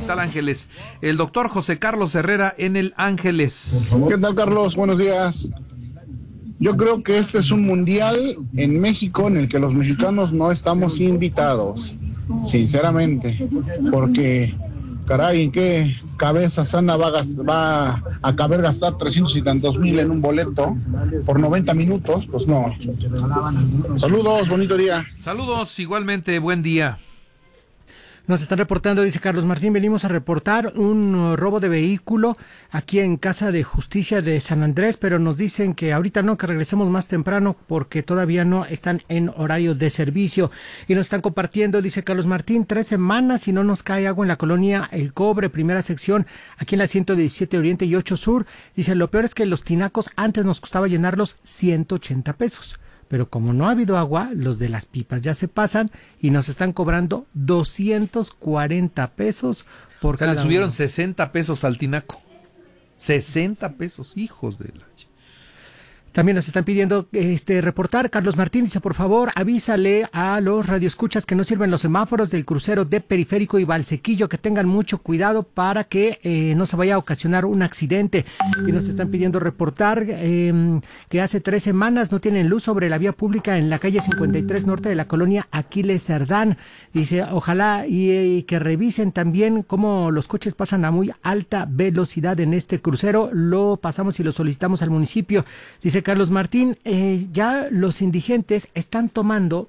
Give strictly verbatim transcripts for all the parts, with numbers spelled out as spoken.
Hospital Ángeles. El doctor José Carlos Herrera en el Ángeles. ¿Qué tal, Carlos? Buenos días. Yo creo que este es un mundial en México en el que los mexicanos no estamos invitados, sinceramente, porque, caray, ¿en qué cabeza sana va a, gastar, va a caber gastar trescientos y tantos mil en un boleto por noventa minutos? Pues no. Saludos, bonito día. Saludos, igualmente, buen día. Nos están reportando, dice Carlos Martín, venimos a reportar un robo de vehículo aquí en Casa de Justicia de San Andrés, pero nos dicen que ahorita no, que regresemos más temprano porque todavía no están en horario de servicio. Y nos están compartiendo, dice Carlos Martín, tres semanas y no nos cae agua en la colonia El Cobre, primera sección, aquí en la ciento diecisiete Oriente y ocho Sur. Dice, lo peor es que los tinacos antes nos costaba llenarlos ciento ochenta pesos. Pero como no ha habido agua, los de las pipas ya se pasan y nos están cobrando doscientos cuarenta pesos por o sea, cada le subieron uno. sesenta pesos al tinaco. sesenta pesos, hijos de la... También nos están pidiendo este reportar. Carlos Martín dice, por favor, avísale a los radioescuchas que no sirven los semáforos del crucero de Periférico y Valsequillo, que tengan mucho cuidado para que eh, no se vaya a ocasionar un accidente. Y nos están pidiendo reportar eh, que hace tres semanas no tienen luz sobre la vía pública en la calle cincuenta y tres norte de la colonia Aquiles Cerdán. Dice, ojalá y, y que revisen también cómo los coches pasan a muy alta velocidad en este crucero. Lo pasamos y lo solicitamos al municipio. Dice Carlos Martín, eh, ya los indigentes están tomando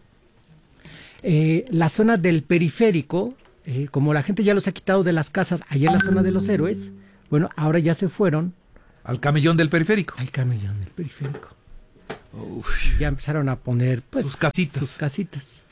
eh, la zona del periférico, eh, como la gente ya los ha quitado de las casas allá en la zona de los héroes, bueno, ahora ya se fueron. Al camellón del periférico. Al camellón del periférico. Uf. Ya empezaron a poner pues, sus casitas. Sus casitas.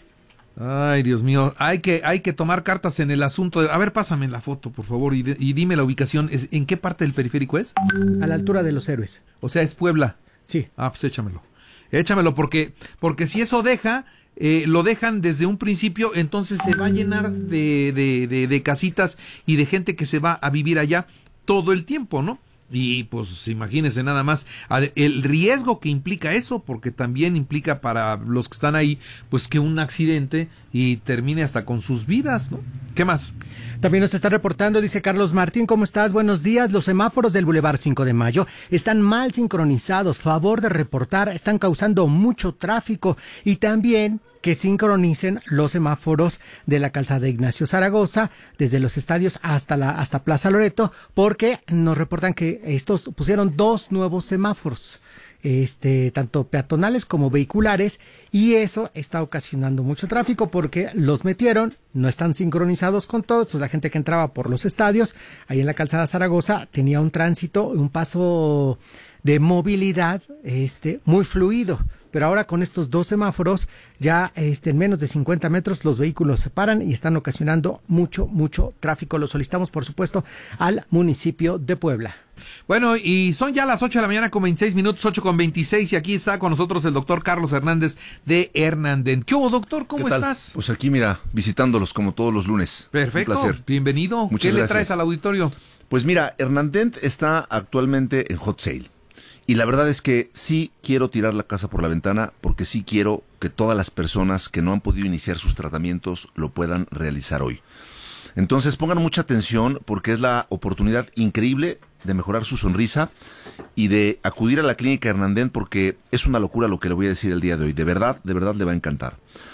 Ay, Dios mío, hay que hay que tomar cartas en el asunto. De, a ver, pásame la foto, por favor, y, de, y dime la ubicación. ¿En qué parte del periférico es? A la altura de los héroes. O sea, es Puebla. Sí. Ah, pues échamelo. Échamelo porque, porque si eso deja, eh, lo dejan desde un principio, entonces se va a llenar de, de, de, de casitas y de gente que se va a vivir allá todo el tiempo, ¿no? Y pues imagínense nada más el riesgo que implica eso, porque también implica para los que están ahí, pues que un accidente y termine hasta con sus vidas, ¿no? ¿Qué más? También nos está reportando, dice Carlos Martín, ¿cómo estás? Buenos días. Los semáforos del Boulevard cinco de Mayo están mal sincronizados. Favor de reportar, están causando mucho tráfico. Y también que sincronicen los semáforos de la calzada Ignacio Zaragoza, desde los estadios hasta la hasta Plaza Loreto, porque nos reportan que estos pusieron dos nuevos semáforos, este tanto peatonales como vehiculares, y eso está ocasionando mucho tráfico porque los metieron, no están sincronizados con todos. Entonces, la gente que entraba por los estadios, ahí en la calzada Zaragoza, tenía un tránsito, un paso de movilidad este muy fluido. Pero ahora con estos dos semáforos, ya este, en menos de cincuenta metros los vehículos se paran y están ocasionando mucho, mucho tráfico. Lo solicitamos, por supuesto, al municipio de Puebla. Bueno, y son ya las ocho de la mañana con veintiséis minutos, ocho con veintiséis, y aquí está con nosotros el doctor Carlos Hernández de Hernanden. ¿Qué hubo, doctor? ¿Cómo ¿Qué tal? estás? Pues aquí, mira, visitándolos como todos los lunes. Perfecto, un placer. Bienvenido. Muchas ¿Qué gracias. le traes al auditorio? Pues mira, Hernanden está actualmente en hot sale. Y la verdad es que sí quiero tirar la casa por la ventana, porque sí quiero que todas las personas que no han podido iniciar sus tratamientos lo puedan realizar hoy. Entonces pongan mucha atención, porque es la oportunidad increíble de mejorar su sonrisa y de acudir a la clínica Hernanden, porque es una locura lo que le voy a decir el día de hoy. De verdad, de verdad le va a encantar.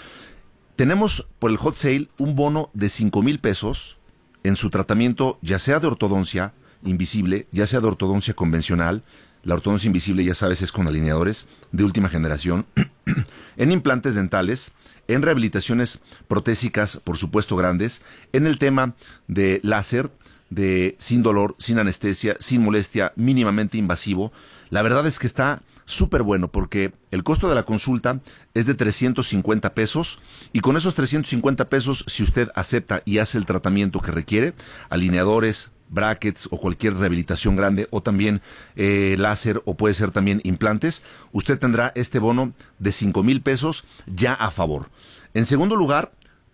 Tenemos por el hot sale un bono de cinco mil pesos en su tratamiento, ya sea de ortodoncia invisible, ya sea de ortodoncia convencional. La ortodoncia invisible, ya sabes, es con alineadores de última generación, en implantes dentales, en rehabilitaciones protésicas, por supuesto grandes, en el tema de láser, de sin dolor, sin anestesia, sin molestia, mínimamente invasivo. La verdad es que está súper bueno, porque el costo de la consulta es de trescientos cincuenta pesos, y con esos trescientos cincuenta pesos, si usted acepta y hace el tratamiento que requiere, alineadores, brackets o cualquier rehabilitación grande, o también eh, láser, o puede ser también implantes, usted tendrá este bono de cinco mil pesos ya a favor. En segundo lugar,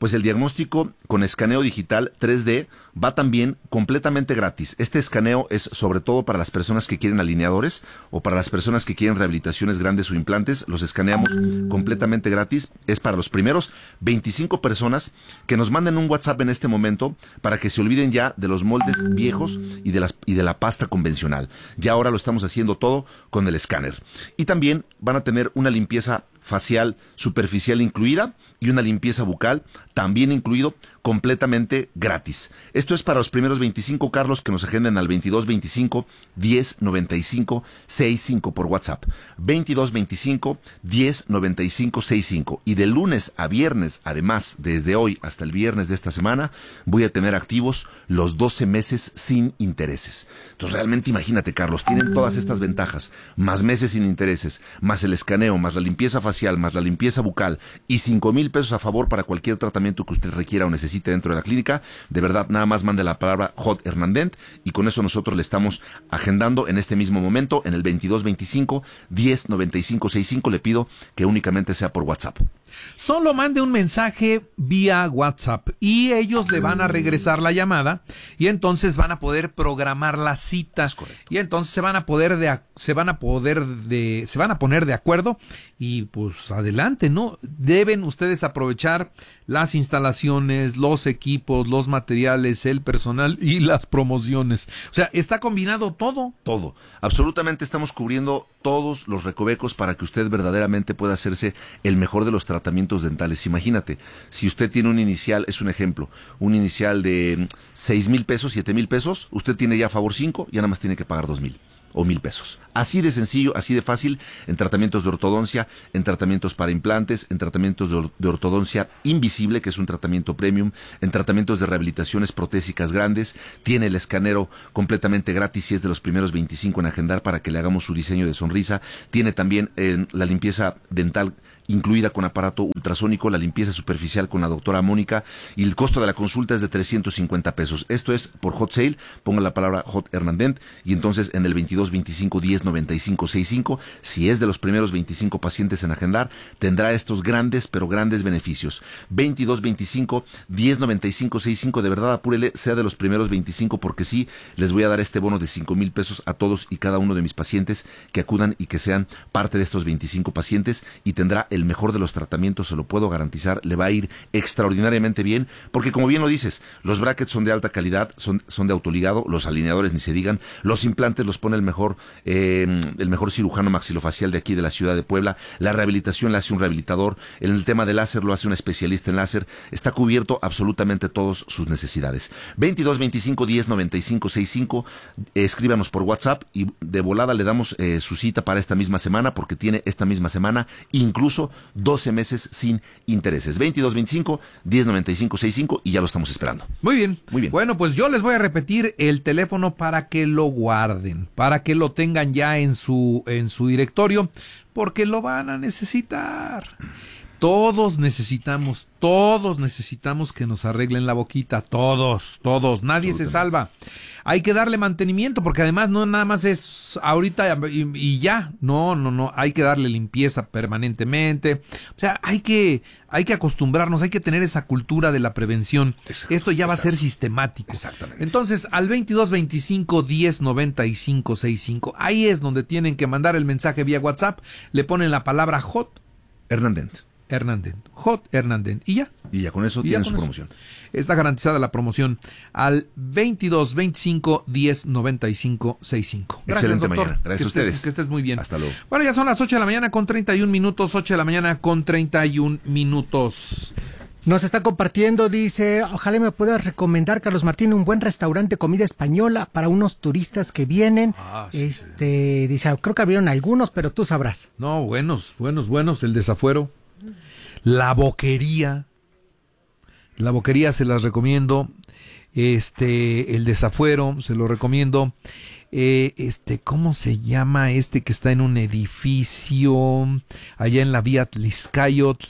Pues el diagnóstico con escaneo digital tres D va también completamente gratis. Este escaneo es sobre todo para las personas que quieren alineadores o para las personas que quieren rehabilitaciones grandes o implantes. Los escaneamos completamente gratis. Es para los primeros veinticinco personas que nos manden un WhatsApp en este momento para que se olviden ya de los moldes viejos y de las y de la pasta convencional. Ya ahora lo estamos haciendo todo con el escáner. Y también van a tener una limpieza facial superficial incluida y una limpieza bucal también incluido, completamente gratis. Esto es para los primeros veinticinco, Carlos, que nos agenden al veintidós veinticinco diez noventa y cinco sesenta y cinco por WhatsApp. veintidós veinticinco diez noventa y cinco sesenta y cinco. Y de lunes a viernes, además, desde hoy hasta el viernes de esta semana, voy a tener activos los doce meses sin intereses. Entonces, realmente imagínate, Carlos, tienen todas estas ventajas, más meses sin intereses, más el escaneo, más la limpieza facial, más la limpieza bucal y cinco mil pesos a favor para cualquier tratamiento que usted requiera o necesite dentro de la clínica. De verdad, nada más mande la palabra Hot Hernandent y con eso nosotros le estamos agendando en este mismo momento en el veintidós veinticinco diez noventa y cinco sesenta y cinco. Le pido que únicamente sea por WhatsApp. Solo mande un mensaje vía WhatsApp y ellos le van a regresar la llamada y entonces van a poder programar la cita. Es correcto. Y entonces se van a poder de se van a poder de se van a poner de acuerdo y pues adelante, ¿no? Deben ustedes aprovechar las instalaciones, los equipos, los materiales, el personal y las promociones. O sea, está combinado todo. Todo. Absolutamente estamos cubriendo todos los recovecos para que usted verdaderamente pueda hacerse el mejor de los tratamientos dentales. Imagínate, si usted tiene un inicial, es un ejemplo, un inicial de seis mil pesos, siete mil pesos, usted tiene ya a favor cinco, ya nada más tiene que pagar dos mil o mil pesos. Así de sencillo, así de fácil, en tratamientos de ortodoncia, en tratamientos para implantes, en tratamientos de, or de ortodoncia invisible, que es un tratamiento premium, en tratamientos de rehabilitaciones protésicas grandes. Tiene el escanero completamente gratis si es de los primeros veinticinco en agendar para que le hagamos su diseño de sonrisa. Tiene también eh, la limpieza dental incluida con aparato ultrasónico, la limpieza superficial con la doctora Mónica, y el costo de la consulta es de trescientos cincuenta pesos. Esto es por Hot Sale, ponga la palabra Hot Hernandent y entonces en el veintidós veinticinco diez noventa y cinco sesenta y cinco, si es de los primeros veinticinco pacientes en agendar, tendrá estos grandes pero grandes beneficios. veintidós veinticinco diez noventa y cinco sesenta y cinco, de verdad apúrele, sea de los primeros veinticinco, porque sí, les voy a dar este bono de cinco mil pesos a todos y cada uno de mis pacientes que acudan y que sean parte de estos veinticinco pacientes, y tendrá el mejor de los tratamientos, se lo puedo garantizar. Le va a ir extraordinariamente bien, porque como bien lo dices, los brackets son de alta calidad, son, son de autoligado, los alineadores ni se digan, los implantes los pone el mejor eh, el mejor cirujano maxilofacial de aquí de la ciudad de Puebla, la rehabilitación la hace un rehabilitador, en el tema de láser lo hace un especialista en láser, está cubierto absolutamente todos sus necesidades. veintidós veinticinco diez noventa y cinco sesenta y cinco, eh, escríbanos por WhatsApp y de volada le damos eh, su cita para esta misma semana, porque tiene esta misma semana incluso doce meses sin intereses. veintidós veinticinco diez noventa y cinco sesenta y cinco, y ya lo estamos esperando. Muy bien. Muy bien. Bueno, pues yo les voy a repetir el teléfono para que lo guarden, para que lo tengan ya en su en su directorio, porque lo van a necesitar. Todos necesitamos, todos necesitamos que nos arreglen la boquita, todos, todos, nadie se salva. Hay que darle mantenimiento, porque además no nada más es ahorita y, y ya, no, no, no, hay que darle limpieza permanentemente. O sea, hay que, hay que acostumbrarnos, hay que tener esa cultura de la prevención. Exacto, Esto ya va exacto. a ser sistemático. Exactamente. Entonces, al veintidós veinticinco diez noventa y cinco sesenta y cinco, ahí es donde tienen que mandar el mensaje vía WhatsApp, le ponen la palabra Hot Hernandent. Hernandent, Hot Hernandent, y ya. Y ya con eso y tienen con su eso. promoción. Está garantizada la promoción al veintidós veinticinco diez noventa y cinco sesenta y cinco. Gracias, Excelente doctor. mañana. Gracias que a estés, ustedes. Que estés muy bien. Hasta luego. Bueno, ya son las ocho de la mañana con treinta y un minutos, ocho de la mañana con treinta y un minutos. Nos está compartiendo, dice, ojalá me puedas recomendar, Carlos Martín, un buen restaurante, comida española para unos turistas que vienen. Ah, sí. Este, dice, creo que abrieron algunos, pero tú sabrás. No, buenos, buenos, buenos, el Desafuero. La Boquería. La Boquería se las recomiendo. Este, el Desafuero, se lo recomiendo. Eh, este, ¿cómo se llama este que está en un edificio allá en la vía Tliscayotl?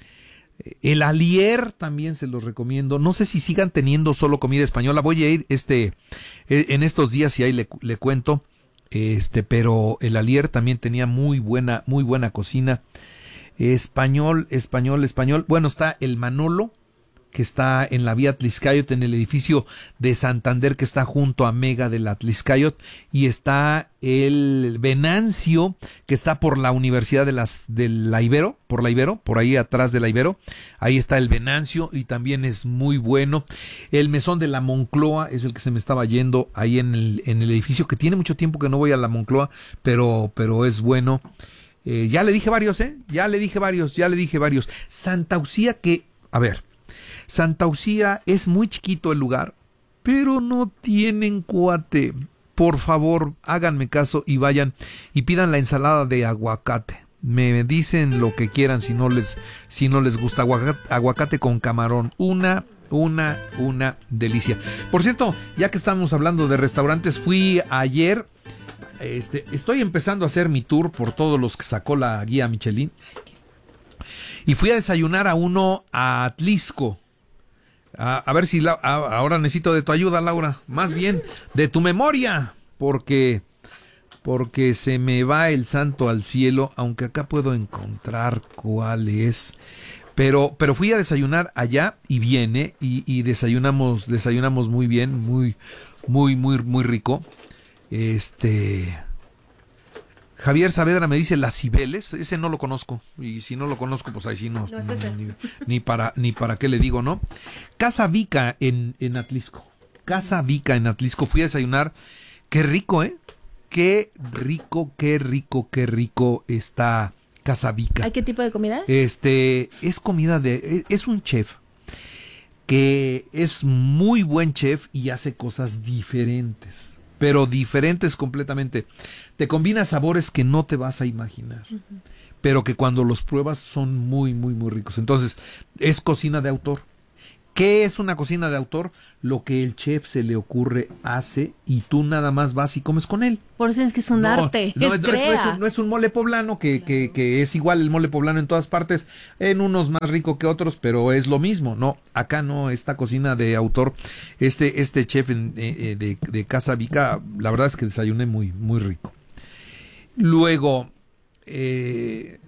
El Alier también se los recomiendo. No sé si sigan teniendo solo comida española. Voy a ir este en estos días y ahí le, le cuento. Este, pero el Alier también tenía muy buena, muy buena cocina. Español, español, español. Bueno, está el Manolo, que está en la vía Atlixcayot, en el edificio de Santander que está junto a Mega del Atlixcayot, y está el Venancio que está por la Universidad de las de la Ibero, por la Ibero, por ahí atrás de la Ibero, ahí está el Venancio y también es muy bueno. El Mesón de la Moncloa es el que se me estaba yendo ahí en el, en el edificio, que tiene mucho tiempo que no voy a la Moncloa, pero, pero es bueno. Eh, ya le dije varios, ¿eh? Ya le dije varios, ya le dije varios. Santa Ucía, que, a ver, Santa Ucía es muy chiquito el lugar, pero no tienen cuate. Por favor, háganme caso y vayan y pidan la ensalada de aguacate. Me dicen lo que quieran si no les, si no les gusta. Aguacate, aguacate con camarón. Una, una, una delicia. Por cierto, ya que estamos hablando de restaurantes, fui ayer. Este, estoy empezando a hacer mi tour por todos los que sacó la guía Michelin. Y fui a desayunar a uno a Atlixco. A, a ver si la, a, ahora necesito de tu ayuda, Laura. Más bien de tu memoria. Porque, porque se me va el santo al cielo. Aunque acá puedo encontrar cuál es. Pero, pero fui a desayunar allá y viene. Y, y desayunamos, desayunamos muy bien. Muy, muy, muy, muy rico. Este... Javier Saavedra me dice Las Cibeles, ese no lo conozco, y si no lo conozco, pues ahí sí no, no es ese. ni, ni para ni para qué le digo, ¿no? Casa Vica en, en Atlixco, Casa Vica en Atlixco, fui a desayunar, qué rico, ¿eh? Qué rico, qué rico, qué rico está Casa Vica. ¿Hay qué tipo de comida? Este, es comida de, es un chef que es muy buen chef y hace cosas diferentes. Pero diferentes completamente. Te combina sabores que no te vas a imaginar, uh-huh. pero que cuando los pruebas son muy, muy, muy ricos. Entonces, es cocina de autor. ¿Qué es una cocina de autor? Lo que el chef se le ocurre, hace, y tú nada más vas y comes con él. Por eso es que es un no, arte, no, es no, crea. No es, un, no es un mole poblano, que, que, que es igual el mole poblano en todas partes, en unos más rico que otros, pero es lo mismo. No, acá no, esta cocina de autor, este, este chef en, eh, de, de Casa Vica, la verdad es que desayuné muy, muy rico. Luego, eh,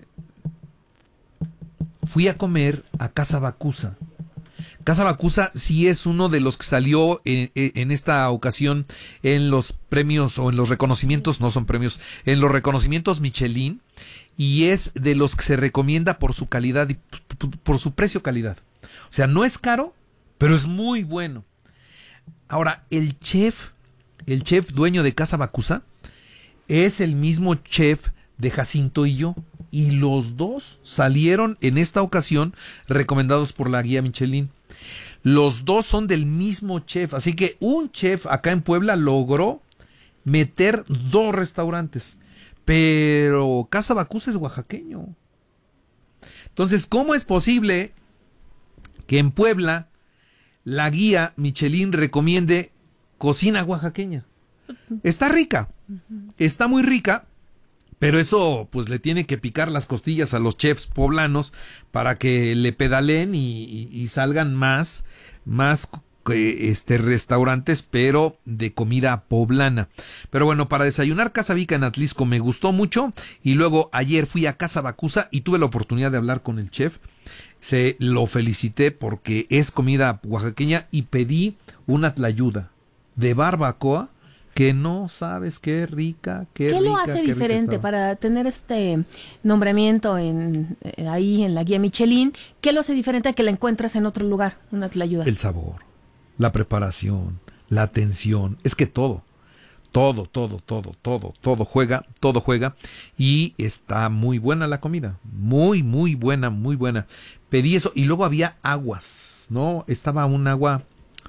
fui a comer a Casa Bacusa. Casa Bacusa sí es uno de los que salió en, en esta ocasión en los premios o en los reconocimientos, no son premios, en los reconocimientos Michelin, y es de los que se recomienda por su calidad y por su precio-calidad. O sea, no es caro, pero es muy bueno. Ahora, el chef, el chef dueño de Casa Bacusa, es el mismo chef de Jacinto y yo, y los dos salieron en esta ocasión recomendados por la guía Michelin. Los dos son del mismo chef, así que un chef acá en Puebla logró meter dos restaurantes, pero Casa Bacusa es oaxaqueño. Entonces, ¿cómo es posible que en Puebla la guía Michelin recomiende cocina oaxaqueña? Está rica, está muy rica, pero eso pues le tiene que picar las costillas a los chefs poblanos para que le pedalen y, y, y salgan más, más eh, este, restaurantes, pero de comida poblana. Pero bueno, para desayunar Casa Vica en Atlixco me gustó mucho, y luego ayer fui a Casa Bacusa y tuve la oportunidad de hablar con el chef. Se lo felicité porque es comida oaxaqueña y pedí una tlayuda de barbacoa que no sabes qué rica, qué, ¿Qué rica, lo hace qué diferente para tener este nombramiento en eh, ahí en la guía Michelin? ¿Qué lo hace diferente a que la encuentras en otro lugar, una tlayuda? El sabor, la preparación, la atención, es que todo, todo, todo, todo, todo, todo juega, todo juega, y está muy buena la comida, muy, muy buena, muy buena. Pedí eso, y luego había aguas, ¿no? Estaba un agua,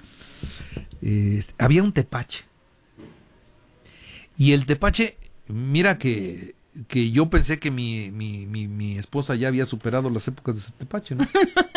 eh, había un tepache. Y el tepache, mira que, que yo pensé que mi, mi, mi, mi esposa ya había superado las épocas de ese tepache, ¿no?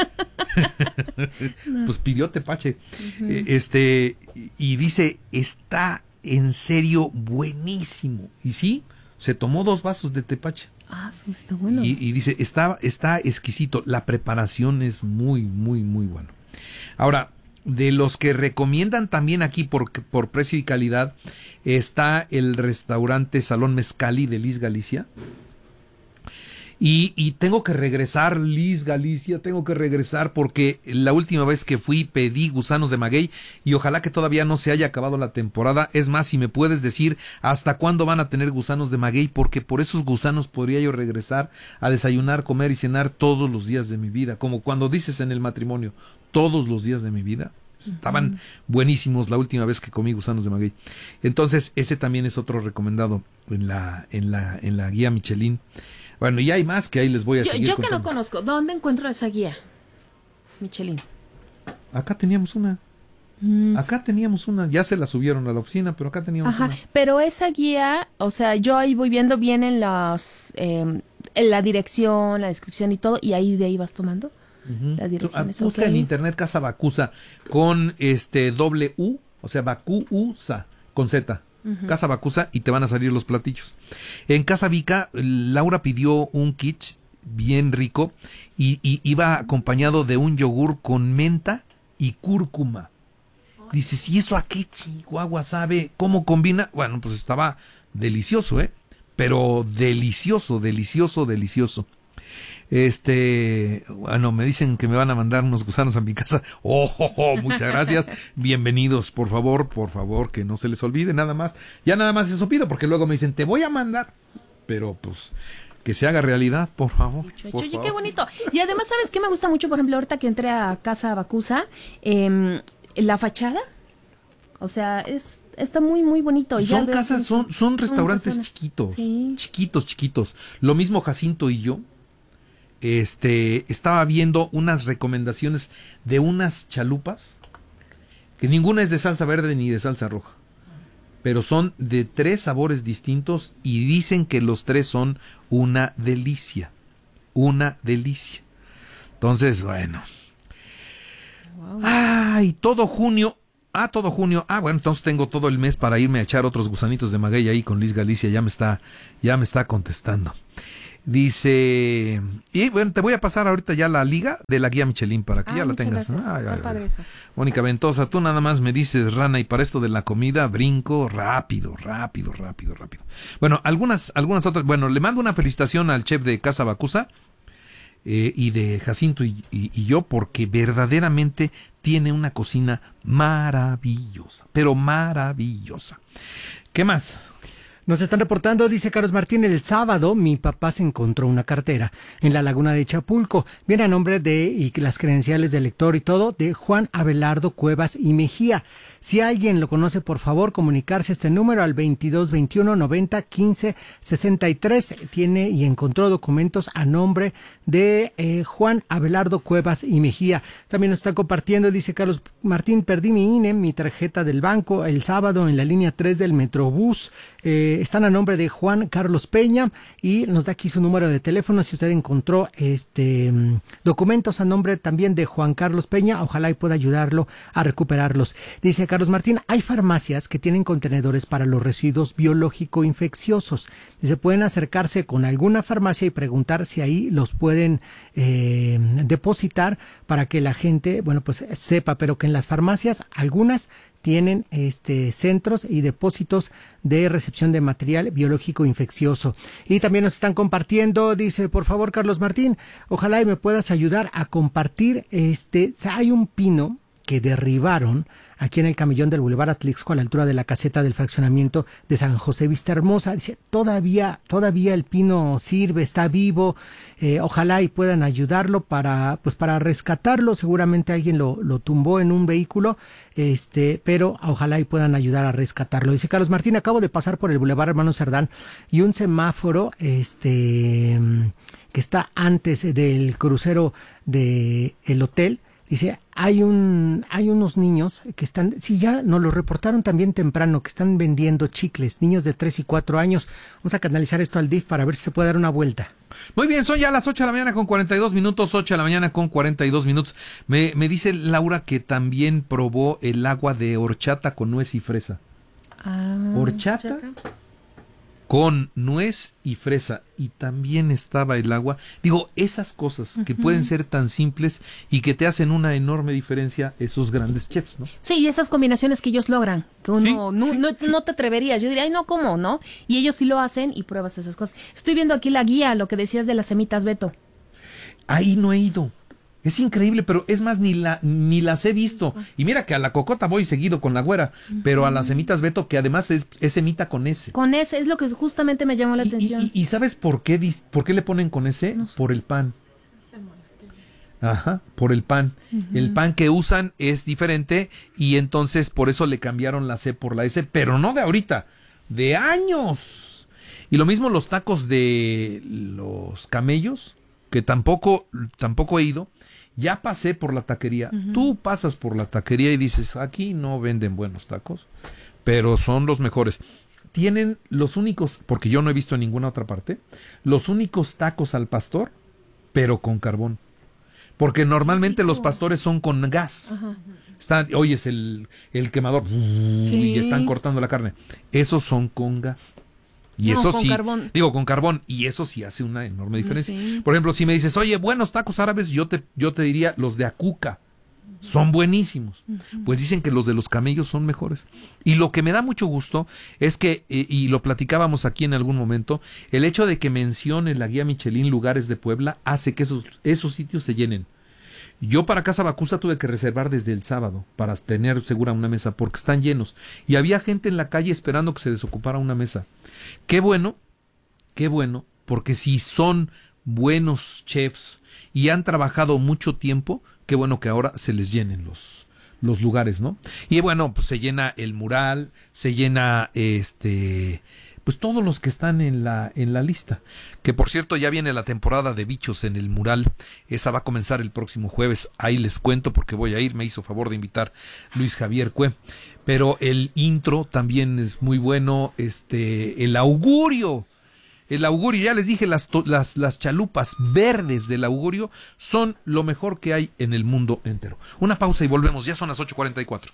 No. Pues pidió tepache. Uh-huh. Este, y dice, está en serio buenísimo. Y sí, se tomó dos vasos de tepache. Ah, eso está bueno. Y, y dice, está, está exquisito. La preparación es muy, muy, muy bueno. Ahora, de los que recomiendan también aquí por, por precio y calidad, está el restaurante Salón Mezcali de Liz Galicia. Y, y tengo que regresar, Liz Galicia, tengo que regresar porque la última vez que fui pedí gusanos de maguey y ojalá que todavía no se haya acabado la temporada. Es más, si me puedes decir hasta cuándo van a tener gusanos de maguey, porque por esos gusanos podría yo regresar a desayunar, comer y cenar todos los días de mi vida, como cuando dices en el matrimonio, todos los días de mi vida. Estaban uh-huh. buenísimos la última vez que comí gusanos de maguey. Entonces, ese también es otro recomendado en la, en la, en la guía Michelin. Bueno, y hay más que ahí les voy a yo, seguir Yo que contando. no conozco, ¿dónde encuentro esa guía Michelin? Acá teníamos una. Mm. Acá teníamos una. Ya se la subieron a la oficina, pero acá teníamos Ajá, una. Pero esa guía, o sea, yo ahí voy viendo bien en las, eh, en la dirección, la descripción y todo, y ahí de ahí vas tomando uh-huh. las direcciones. Busca okay. en internet Casa Bacusa con este doble U, o sea, Bacusa con Z. Uh-huh. Casa Bacusa y te van a salir los platillos. En Casa Vica, Laura pidió un quiche bien rico y, y iba acompañado de un yogur con menta y cúrcuma. Dice, si eso a qué Chihuahua sabe, ¿cómo combina? Bueno, pues estaba delicioso, ¿eh? Pero delicioso, delicioso, delicioso. Este, bueno, me dicen que me van a mandar unos gusanos a mi casa. Oh, oh, oh, muchas gracias. Bienvenidos, por favor, por favor, que no se les olvide nada más. Ya nada más eso pido, porque luego me dicen, te voy a mandar. Pero pues, que se haga realidad, por favor. Por Oye, favor. qué bonito. Y además, ¿sabes qué me gusta mucho? Por ejemplo, ahorita que entré a Casa Bacusa, eh, la fachada, o sea, es está muy, muy bonito. Y son ya casas, ves, son, son restaurantes personas. chiquitos, Sí. chiquitos, chiquitos. Lo mismo Jacinto y yo. Este, estaba viendo unas recomendaciones de unas chalupas, que ninguna es de salsa verde ni de salsa roja, pero son de tres sabores distintos y dicen que los tres son una delicia, una delicia. Entonces, bueno. Wow. Ay, todo junio, ah, todo junio, ah, bueno, entonces tengo todo el mes para irme a echar otros gusanitos de maguey ahí con Liz Galicia, ya me está, ya me está contestando. Dice, y bueno, te voy a pasar ahorita ya la liga de la guía Michelin para que ah, ya la tengas. Ay, ay, ay. Mónica Ventosa, tú nada más me dices, Rana, y para esto de la comida brinco rápido, rápido, rápido, rápido. Bueno, algunas, algunas otras, bueno, le mando una felicitación al chef de Casa Bacusa eh, y de Jacinto y, y, y yo, porque verdaderamente tiene una cocina maravillosa, pero maravillosa. ¿Qué más? Nos están reportando, dice Carlos Martín, el sábado mi papá se encontró una cartera en la laguna de Chapulco. Viene a nombre de, y las credenciales del lector y todo, de Juan Abelardo Cuevas y Mejía. Si alguien lo conoce, por favor, comunicarse este número al veintidós veintiuno noventa quince sesenta y tres. Tiene y encontró documentos a nombre de eh, Juan Abelardo Cuevas y Mejía. También nos está compartiendo, dice Carlos Martín, perdí mi I N E, mi tarjeta del banco, el sábado en la línea tres del Metrobús. Eh, están a nombre de Juan Carlos Peña y nos da aquí su número de teléfono. Si usted encontró este documentos a nombre también de Juan Carlos Peña, ojalá y pueda ayudarlo a recuperarlos. Dice Carlos Martín, hay farmacias que tienen contenedores para los residuos biológico-infecciosos. Dice, pueden acercarse con alguna farmacia y preguntar si ahí los pueden eh, depositar para que la gente, bueno, pues sepa, pero que en las farmacias algunas tienen este centros y depósitos de recepción de material biológico infeccioso. Y también nos están compartiendo, dice, por favor, Carlos Martín, ojalá y me puedas ayudar a compartir, este, o sea, hay un pino que derribaron aquí en el camellón del Boulevard Atlixco a la altura de la caseta del fraccionamiento de San José Vista Hermosa. Dice, todavía, todavía el pino sirve, está vivo, eh, ojalá y puedan ayudarlo para, pues para rescatarlo. Seguramente alguien lo, lo tumbó en un vehículo, este, pero ojalá y puedan ayudar a rescatarlo. Dice Carlos Martín, acabo de pasar por el Boulevard Hermano Cerdán y un semáforo, este, que está antes del crucero de el hotel. Dice, hay un, hay unos niños que están, sí, ya nos lo reportaron también temprano, que están vendiendo chicles, niños de tres y cuatro años. Vamos a canalizar esto al D I F para ver si se puede dar una vuelta. Muy bien, son ya las ocho de la mañana con cuarenta y dos minutos, ocho de la mañana con cuarenta y dos minutos. Me, me dice Laura que también probó el agua de horchata con nuez y fresa. Ah, ¿Horchata? con nuez y fresa, y también estaba el agua. Digo, esas cosas que uh-huh. pueden ser tan simples y que te hacen una enorme diferencia, esos grandes chefs, ¿no? Sí, y esas combinaciones que ellos logran, que uno sí, no, sí, no, sí. no te atreverías. Yo diría, ay, no, ¿cómo, no? Y ellos sí lo hacen y pruebas esas cosas. Estoy viendo aquí la guía, lo que decías de las semitas, Beto. Ahí no he ido. Es increíble, pero es más, ni la ni las he visto. Y mira que a la cocota voy seguido con la güera, uh-huh. pero a las semitas Beto, que además es, es semita con ese. Con ese, es lo que justamente me llamó la y, atención. Y, y ¿sabes por qué, por qué le ponen con ese? No sé. Por el pan. Ajá, por el pan. Uh-huh. El pan que usan es diferente y entonces por eso le cambiaron la C por la S, pero no de ahorita, de años. Y lo mismo los tacos de los camellos, que tampoco, tampoco he ido. Ya pasé por la taquería. Uh-huh. Tú pasas por la taquería y dices, aquí no venden buenos tacos, pero son los mejores. Tienen los únicos, porque yo no he visto en ninguna otra parte, los únicos tacos al pastor, pero con carbón. Porque normalmente los pastores son con gas. Uh-huh. Están, oyes el, el quemador, sí. y están cortando la carne. Esos son con gas. Y no, eso sí, carbón. digo, con carbón, y eso sí hace una enorme diferencia. Sí. Por ejemplo, si me dices, oye, buenos tacos árabes, yo te, yo te diría, los de Acuca, son buenísimos. Uh-huh. Pues dicen que los de los camellos son mejores. Y lo que me da mucho gusto es que, eh, y lo platicábamos aquí en algún momento, el hecho de que mencione la guía Michelin lugares de Puebla hace que esos, esos sitios se llenen. Yo para Casa Bacusa tuve que reservar desde el sábado para tener segura una mesa porque están llenos y había gente en la calle esperando que se desocupara una mesa. Qué bueno, qué bueno, porque si son buenos chefs y han trabajado mucho tiempo, qué bueno que ahora se les llenen los, los lugares, ¿no? Y bueno, pues se llena el mural, se llena este... pues todos los que están en la en la lista, que por cierto ya viene la temporada de bichos en el mural, esa va a comenzar el próximo jueves, ahí les cuento porque voy a ir, me hizo favor de invitar Luis Javier Cue, pero el intro también es muy bueno, este el augurio, el augurio, ya les dije, las, las, las chalupas verdes del augurio son lo mejor que hay en el mundo entero. Una pausa y volvemos, ya son las ocho cuarenta y cuatro.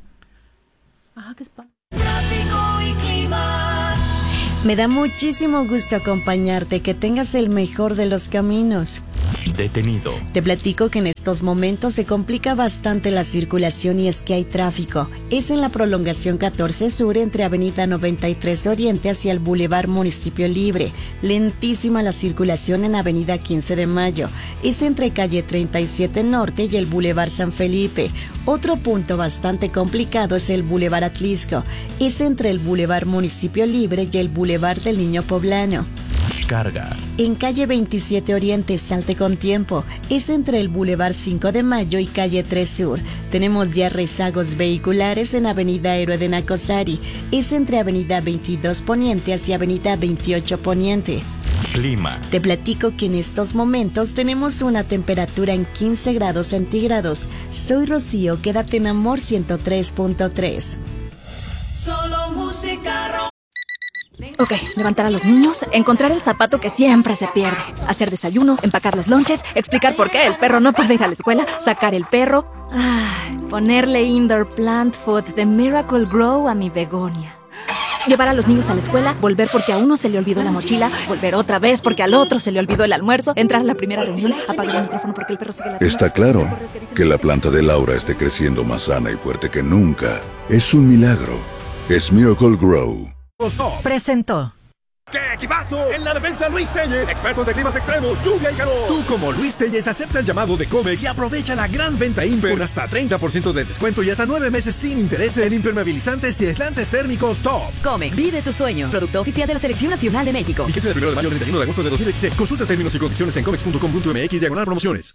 Ah, qué spam. Tráfico y clima. Me da muchísimo gusto acompañarte, que tengas el mejor de los caminos. Detenido. Te platico que en estos momentos se complica bastante la circulación y es que hay tráfico. Es en la prolongación catorce Sur entre Avenida noventa y tres Oriente hacia el Boulevard Municipio Libre. Lentísima la circulación en Avenida quince de Mayo. Es entre calle treinta y siete Norte y el Boulevard San Felipe. Otro punto bastante complicado es el Boulevard Atlisco. Es entre el Boulevard Municipio Libre y el Boulevard del Niño Poblano. Carga. En calle veintisiete Oriente, salte con tiempo. Es entre el Boulevard cinco de Mayo y calle tres Sur. Tenemos ya rezagos vehiculares en Avenida Héroe de Nacosari. Es entre Avenida veintidós Poniente hacia Avenida veintiocho Poniente. Clima. Te platico que en estos momentos tenemos una temperatura en quince grados centígrados. Soy Rocío, quédate en Amor ciento tres punto tres. Solo música rock. Ok, levantar a los niños, encontrar el zapato que siempre se pierde, hacer desayuno, empacar los lonches, explicar por qué el perro no puede ir a la escuela, sacar el perro, ah, ponerle indoor plant food de Miracle Grow a mi begonia. Llevar a los niños a la escuela, volver porque a uno se le olvidó la mochila, volver otra vez porque al otro se le olvidó el almuerzo, entrar a la primera reunión, apagar el micrófono porque el perro sigue la... Está claro que la planta de Laura esté creciendo más sana y fuerte que nunca. Es un milagro. Es Miracle Grow. Presentó. ¡Qué equipazo! En la defensa, Luis Telles, expertos de climas extremos, lluvia y calor. Tú, como Luis Telles, acepta el llamado de Comex y aprovecha la gran venta Imper con hasta treinta por ciento de descuento y hasta nueve meses sin intereses en impermeabilizantes y aislantes térmicos top. Comex, vive tus sueños. Producto oficial de la Selección Nacional de México. Fíjese del primero de mayo al treinta y uno de agosto de dos mil veintiséis. Consulta términos y condiciones en comex punto com punto m x diagonal promociones.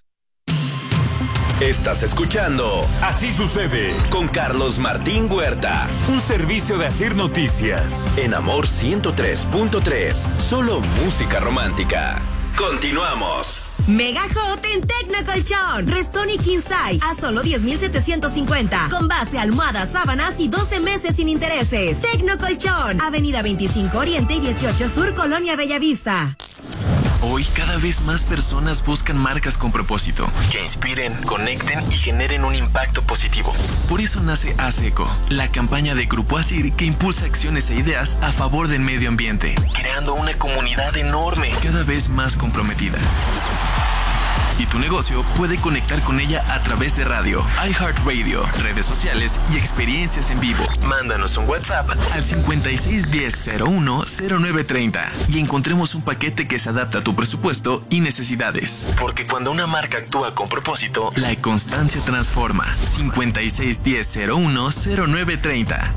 Estás escuchando Así Sucede con Carlos Martín Huerta. Un servicio de Asir Noticias. En Amor ciento tres punto tres. Solo música romántica. Continuamos. Mega Hot en Tecnocolchón. Restoni King Size a solo diez mil setecientos cincuenta. Con base, almohadas, sábanas y doce meses sin intereses. Tecnocolchón. Avenida veinticinco Oriente y dieciocho Sur, Colonia Bellavista. Hoy Hoy cada vez más personas buscan marcas con propósito, que inspiren, conecten y generen un impacto positivo. Por eso nace ASECO, la campaña de Grupo ASIR que impulsa acciones e ideas a favor del medio ambiente, creando una comunidad enorme, cada vez más comprometida. Y tu negocio puede conectar con ella a través de radio, iHeartRadio, redes sociales y experiencias en vivo. Mándanos un WhatsApp al cincuenta y seis diez cero uno cero nueve treinta y encontremos un paquete que se adapta a tu presupuesto y necesidades. Porque cuando una marca actúa con propósito, la constancia transforma. cincuenta y seis diez cero uno cero nueve treinta.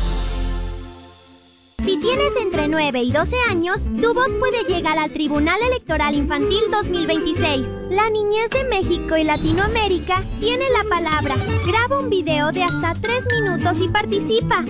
Si tienes entre nueve y doce años, tu voz puede llegar al Tribunal Electoral Infantil dos mil veintiséis. La niñez de México y Latinoamérica tiene la palabra. Graba un video de hasta tres minutos y participa.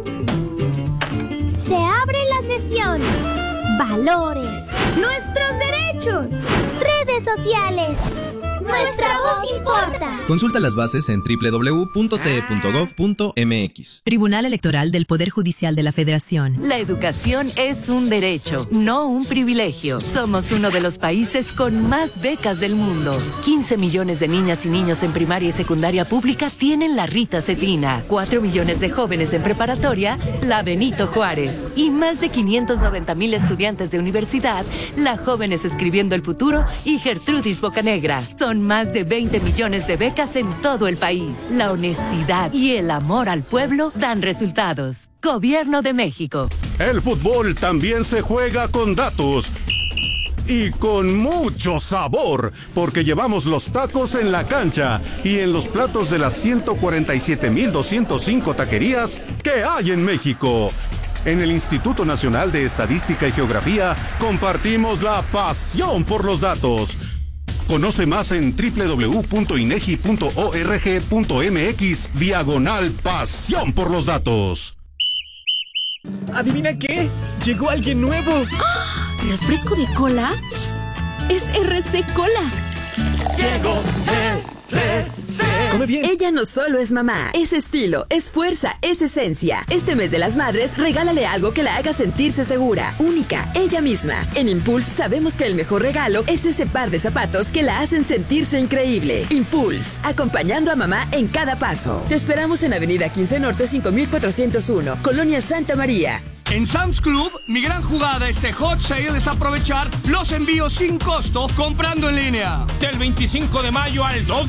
Se abre la sesión. Valores. Nuestros derechos. Redes sociales. Nuestra voz importa. Consulta las bases en doble u doble u doble u punto t e punto gov punto m x. Tribunal Electoral del Poder Judicial de la Federación. La educación es un derecho, no un privilegio. Somos uno de los países con más becas del mundo. quince millones de niñas y niños en primaria y secundaria pública tienen la Rita Cetina. cuatro millones de jóvenes en preparatoria, la Benito Juárez. Y más de quinientos noventa mil estudiantes de universidad, la Jóvenes Escribiendo el Futuro y Gertrudis Bocanegra. Son más de veinte millones de becas en todo el país. La honestidad y el amor al pueblo dan resultados. Gobierno de México. El fútbol también se juega con datos. Y con mucho sabor, porque llevamos los tacos en la cancha y en los platos de las ciento cuarenta y siete mil doscientas cinco taquerías que hay en México. En el Instituto Nacional de Estadística y Geografía compartimos la pasión por los datos. Conoce más en doble u doble u doble u punto inegi punto org punto m x diagonal pasión por los datos. ¿Adivina qué? Llegó alguien nuevo. ¡Ah! ¿Refresco de cola? Es R C Cola. Llegó R C. Come bien. Ella no solo es mamá, es estilo, es fuerza, es esencia. Este mes de las madres, regálale algo que la haga sentirse segura, única, ella misma. En Impulse sabemos que el mejor regalo es ese par de zapatos que la hacen sentirse increíble. Impulse, acompañando a mamá en cada paso. Te esperamos en Avenida quince Norte cinco mil cuatrocientos uno, Colonia Santa María. En Sam's Club, mi gran jugada este hot sale es aprovechar los envíos sin costo comprando en línea. Del veinticinco de mayo al dos